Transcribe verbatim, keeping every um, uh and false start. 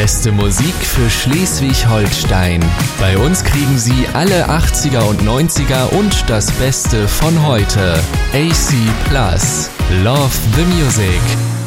beste Musik für Schleswig-Holstein. Bei uns kriegen Sie alle achtziger und neunziger und das Beste von heute. A C Plus. Love the Music.